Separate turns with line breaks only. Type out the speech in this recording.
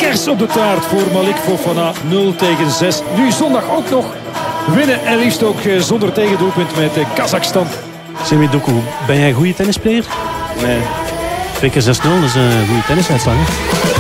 kers op de taart voor Malik Fofana. 0-6. Nu zondag ook nog winnen en liefst ook zonder tegendoelpunt met Kazachstan.
Semi Doku, ben jij een goede tennisspeler?
Nee.
2 keer 6-0, dat is een goede tennisuitslag.